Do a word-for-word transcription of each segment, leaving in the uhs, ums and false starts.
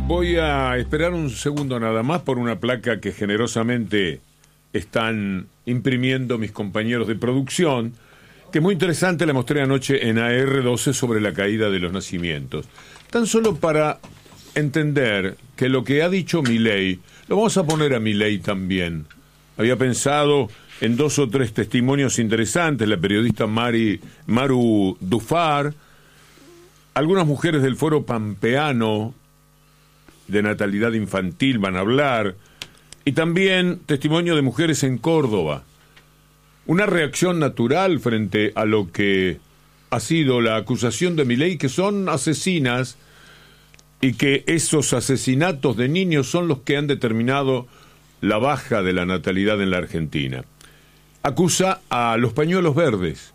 Voy a esperar un segundo nada más por una placa que generosamente están imprimiendo mis compañeros de producción, que es muy interesante, la mostré anoche en A R doce sobre la caída de los nacimientos. Tan solo para entender que lo que ha dicho Milei, lo vamos a poner a Milei también. Había pensado en dos o tres testimonios interesantes, la periodista Mari, Maru Dufar, algunas mujeres del Foro Pampeano de natalidad infantil van a hablar, y también testimonio de mujeres en Córdoba. Una reacción natural frente a lo que ha sido la acusación de Milei, que son asesinas y que esos asesinatos de niños son los que han determinado la baja de la natalidad en la Argentina. Acusa a los pañuelos verdes.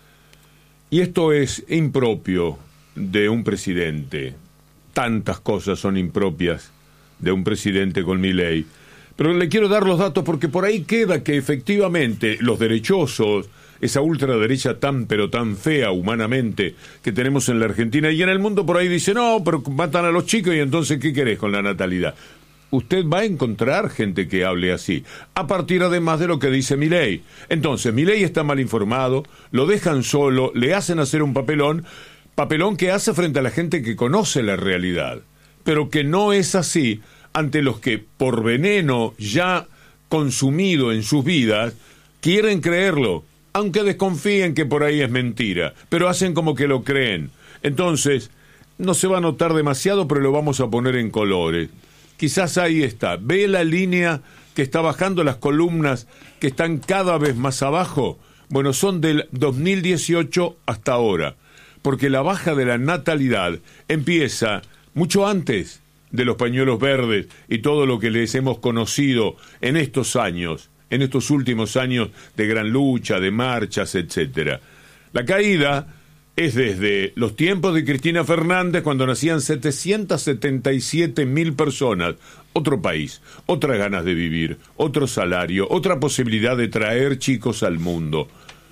Y esto es impropio de un presidente. Tantas cosas son impropias de un presidente con Milei. Pero le quiero dar los datos porque por ahí queda que efectivamente los derechosos, esa ultraderecha tan pero tan fea humanamente que tenemos en la Argentina y en el mundo, por ahí dicen, no, pero matan a los chicos y entonces ¿qué querés con la natalidad? Usted va a encontrar gente que hable así, a partir además de lo que dice Milei. Entonces, Milei está mal informado, lo dejan solo, le hacen hacer un papelón, papelón que hace frente a la gente que conoce la realidad, pero que no es así ante los que, por veneno ya consumido en sus vidas, quieren creerlo, aunque desconfíen que por ahí es mentira, pero hacen como que lo creen. Entonces, no se va a notar demasiado, pero lo vamos a poner en colores. Quizás ahí está. ¿Ve la línea que está bajando, las columnas que están cada vez más abajo? Bueno, son del dos mil dieciocho hasta ahora, porque la baja de la natalidad empieza mucho antes de los pañuelos verdes y todo lo que les hemos conocido en estos años, en estos últimos años de gran lucha, de marchas, etcétera. La caída es desde los tiempos de Cristina Fernández, cuando nacían setecientas setenta y siete mil personas. Otro país, otras ganas de vivir, otro salario, otra posibilidad de traer chicos al mundo,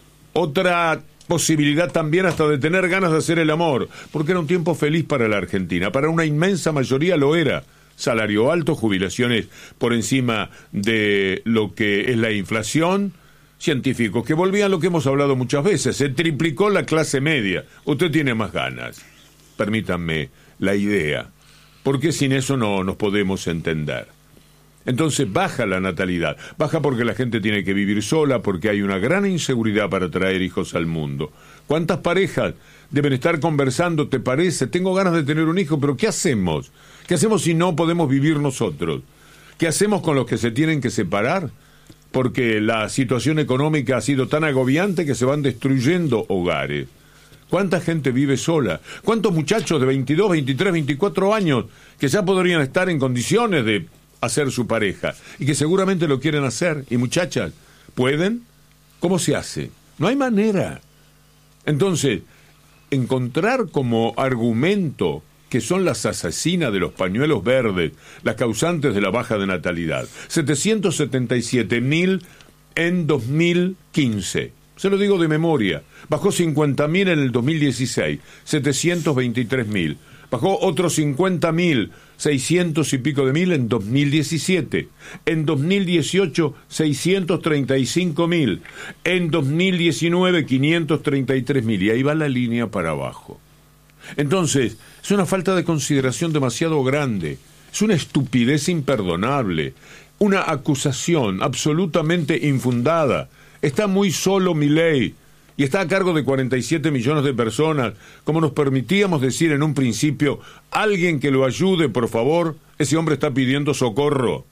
otra posibilidad también hasta de tener ganas de hacer el amor, porque era un tiempo feliz para la Argentina, para una inmensa mayoría lo era. Salario alto, jubilaciones por encima de lo que es la inflación, científicos que volvían lo que hemos hablado muchas veces, se triplicó la clase media. Usted tiene más ganas, permítanme la idea, porque sin eso no nos podemos entender. Entonces baja la natalidad, baja porque la gente tiene que vivir sola, porque hay una gran inseguridad para traer hijos al mundo. ¿Cuántas parejas deben estar conversando, te parece? Tengo ganas de tener un hijo, pero ¿qué hacemos? ¿Qué hacemos si no podemos vivir nosotros? ¿Qué hacemos con los que se tienen que separar? Porque la situación económica ha sido tan agobiante que se van destruyendo hogares. ¿Cuánta gente vive sola? ¿Cuántos muchachos de veintidós, veintitrés, veinticuatro años que ya podrían estar en condiciones de hacer su pareja y que seguramente lo quieren hacer? Y muchachas, ¿pueden? ¿Cómo se hace? No hay manera. Entonces, encontrar como argumento que son las asesinas de los pañuelos verdes, las causantes de la baja de natalidad, setecientos setenta y siete mil en dos mil quince. Se lo digo de memoria. Bajó cincuenta mil en el dos mil dieciséis, setecientos veintitrés mil. Bajó otros cincuenta mil, seiscientos y pico de mil en dos mil diecisiete. En dos mil dieciocho, seiscientos treinta y cinco mil. En dos mil diecinueve, quinientos treinta y tres mil. Y ahí va la línea para abajo. Entonces, es una falta de consideración demasiado grande. Es una estupidez imperdonable. Una acusación absolutamente infundada. Está muy solo Milei y está a cargo de cuarenta y siete millones de personas. Como nos permitíamos decir en un principio, alguien que lo ayude, por favor. Ese hombre está pidiendo socorro.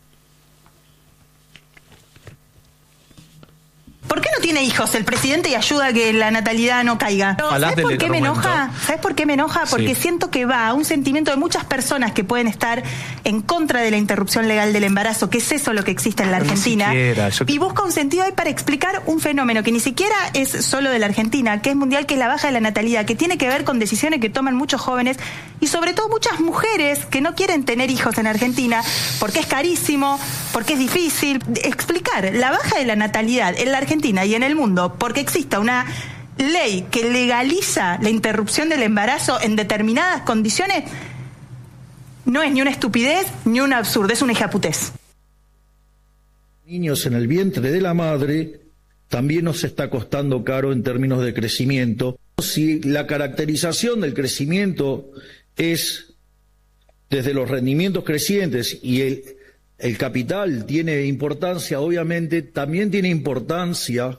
¿Por qué no tiene hijos el presidente y ayuda a que la natalidad no caiga? No, ¿sabes por qué me enoja? ¿Sabes por qué me enoja? Porque sí. Siento que va a un sentimiento de muchas personas que pueden estar en contra de la interrupción legal del embarazo, que es eso lo que existe en la Argentina, siquiera, yo... y busca un sentido ahí para explicar un fenómeno que ni siquiera es solo de la Argentina, que es mundial, que es la baja de la natalidad, que tiene que ver con decisiones que toman muchos jóvenes y sobre todo muchas mujeres que no quieren tener hijos en Argentina porque es carísimo, porque es difícil. Explicar la baja de la natalidad en la Argentina y en el mundo porque exista una ley que legaliza la interrupción del embarazo en determinadas condiciones no es ni una estupidez ni una absurda, es una hijaputez. Niños en el vientre de la madre también nos está costando caro en términos de crecimiento. Si la caracterización del crecimiento es desde los rendimientos crecientes y el, el capital tiene importancia, obviamente también tiene importancia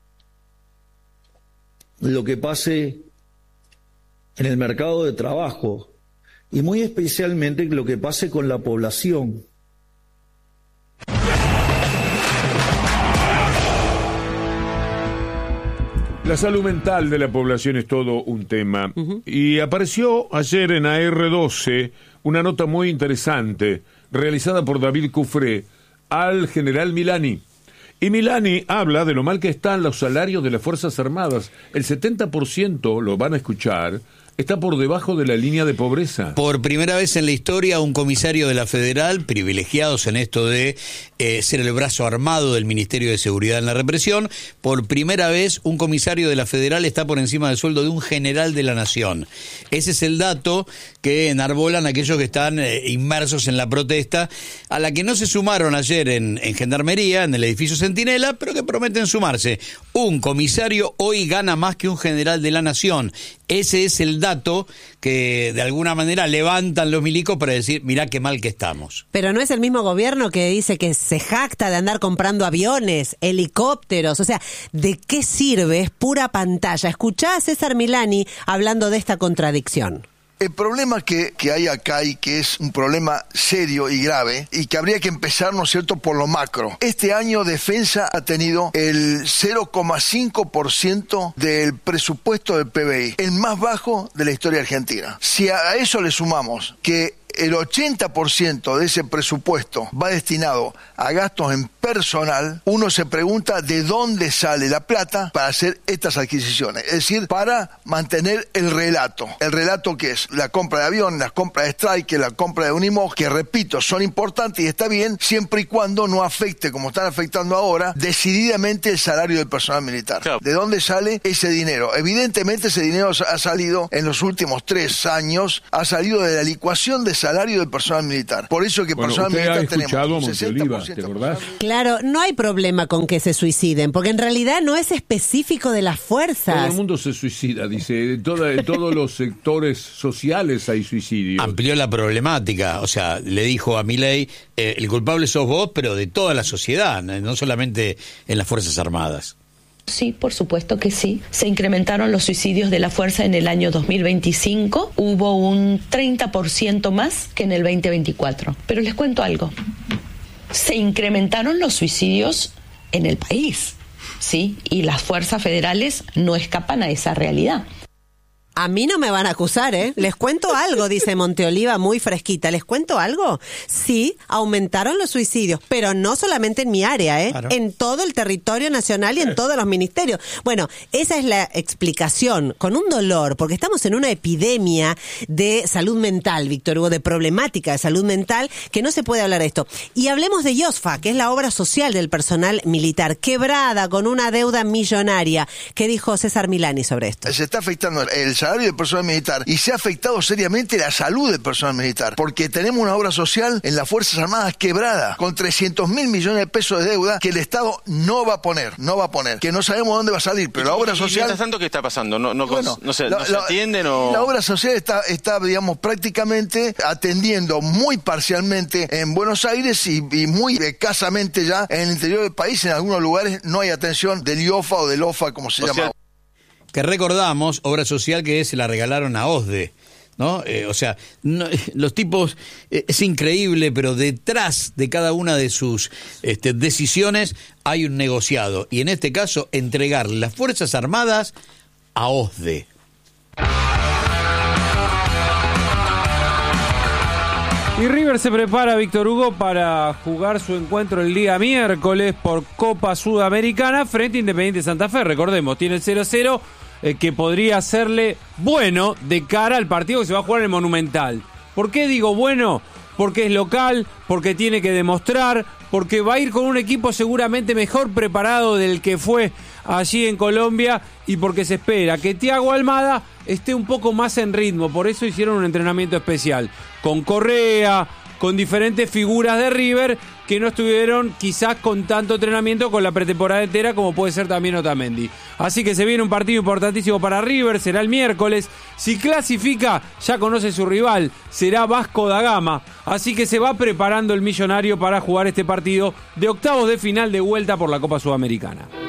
lo que pase en el mercado de trabajo y muy especialmente lo que pase con la población. La salud mental de la población es todo un tema. Uh-huh. Y apareció ayer en A R doce una nota muy interesante realizada por David Cufré al general Milani. Y Milani habla de lo mal que están los salarios de las Fuerzas Armadas. El setenta por ciento, lo van a escuchar, está por debajo de la línea de pobreza. Por primera vez en la historia, un comisario de la Federal, privilegiados en esto de eh, ser el brazo armado del Ministerio de Seguridad en la represión, por primera vez un comisario de la Federal está por encima del sueldo de un general de la Nación. Ese es el dato que enarbolan aquellos que están eh, inmersos en la protesta, a la que no se sumaron ayer en, en Gendarmería, en el edificio Centinela, pero que prometen sumarse. Un comisario hoy gana más que un general de la Nación. Ese es el dato que de alguna manera levantan los milicos para decir, mirá qué mal que estamos. Pero no es el mismo gobierno que dice que se jacta de andar comprando aviones, helicópteros, o sea, ¿de qué sirve? Es pura pantalla. Escuchá a César Milani hablando de esta contradicción. El problema que, que hay acá y que es un problema serio y grave y que habría que empezar, ¿no es cierto?, por lo macro. Este año Defensa ha tenido el cero coma cinco por ciento del presupuesto del P B I, el más bajo de la historia argentina. Si a eso le sumamos que el ochenta por ciento de ese presupuesto va destinado a gastos en personal, uno se pregunta de dónde sale la plata para hacer estas adquisiciones, es decir, para mantener el relato. El relato que es la compra de avión, la compra de Stryker, la compra de Unimog, que repito, son importantes y está bien siempre y cuando no afecte, como están afectando ahora, decididamente el salario del personal militar. Claro. ¿De dónde sale ese dinero? Evidentemente ese dinero ha salido en los últimos tres años, ha salido de la licuación de salario del personal militar. Por eso que bueno, personal usted militar ha escuchado tenemos a Monteoliva, ¿te acordás? Claro, no hay problema con que se suiciden, porque en realidad no es específico de las fuerzas. Todo el mundo se suicida, dice, en, toda, en todos los sectores sociales hay suicidios. Amplió la problemática, o sea, le dijo a Milei, eh, el culpable sos vos, pero de toda la sociedad, no solamente en las Fuerzas Armadas. Sí, por supuesto que sí. Se incrementaron los suicidios de la fuerza en el año dos mil veinticinco. Hubo un treinta por ciento más que en el veinte veinticuatro. Pero les cuento algo. Se incrementaron los suicidios en el país, ¿sí? Y las fuerzas federales no escapan a esa realidad. A mí no me van a acusar, ¿eh? Les cuento algo, dice Monteoliva, muy fresquita. ¿Les cuento algo? Sí, aumentaron los suicidios, pero no solamente en mi área, ¿eh? Claro. En todo el territorio nacional y en todos los ministerios. Bueno, esa es la explicación, con un dolor, porque estamos en una epidemia de salud mental, Víctor Hugo, de problemática de salud mental, que no se puede hablar de esto. Y hablemos de IOSFA, que es la obra social del personal militar, quebrada con una deuda millonaria. ¿Qué dijo César Milani sobre esto? Se está afectando el salario del personal militar y se ha afectado seriamente la salud del personal militar, porque tenemos una obra social en las Fuerzas Armadas quebrada, con trescientos mil millones de pesos de deuda que el Estado no va a poner, no va a poner, que no sabemos dónde va a salir, pero la obra social... ¿Y mientras tanto qué está pasando? ¿No, no, bueno, no, se, la, no se la, atienden o...? La obra social está, está, digamos, prácticamente atendiendo muy parcialmente en Buenos Aires y, y muy escasamente ya en el interior del país. En algunos lugares no hay atención del I O F A o del O F A, como se o llama. Sea, que recordamos, obra social que se la regalaron a OSDE, ¿no? Eh, o sea, no, los tipos, eh, es increíble, pero detrás de cada una de sus este, decisiones hay un negociado. Y en este caso, entregar las Fuerzas Armadas a OSDE. Y River se prepara, Víctor Hugo, para jugar su encuentro el día miércoles por Copa Sudamericana frente a Independiente Santa Fe. Recordemos, tiene el cero cero eh, que podría hacerle bueno de cara al partido que se va a jugar en el Monumental. ¿Por qué digo bueno? porque es local, porque tiene que demostrar, porque va a ir con un equipo seguramente mejor preparado del que fue allí en Colombia y porque se espera que Thiago Almada esté un poco más en ritmo. Por eso hicieron un entrenamiento especial con Correa, con diferentes figuras de River que no estuvieron quizás con tanto entrenamiento con la pretemporada entera como puede ser también Otamendi. Así que se viene un partido importantísimo para River, será el miércoles. Si clasifica, ya conoce su rival, será Vasco da Gama. Así que se va preparando el millonario para jugar este partido de octavos de final de vuelta por la Copa Sudamericana.